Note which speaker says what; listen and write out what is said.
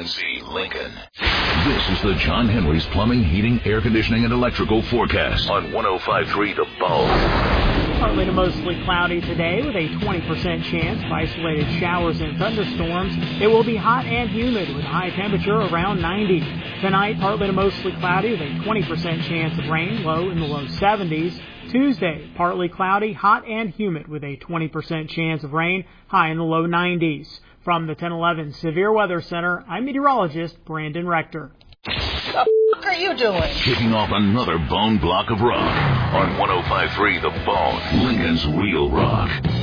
Speaker 1: UNC Lincoln. This is the John Henry's Plumbing, Heating, Air Conditioning, and Electrical forecast on 105.3 The Bone.
Speaker 2: Partly to mostly cloudy today with a 20% chance of isolated showers and thunderstorms. It will be hot and humid with a high temperature around 90. Tonight, partly to mostly cloudy with a 20% chance of rain, low in the low 70s. Tuesday, partly cloudy, hot and humid with a 20% chance of rain, high in the low 90s. From the 1011 Severe Weather Center, I'm meteorologist Brandon Rector.
Speaker 3: What the are you doing?
Speaker 1: Kicking off another Bone block of rock on 105.3 The Bone, Lincoln's Real Rock.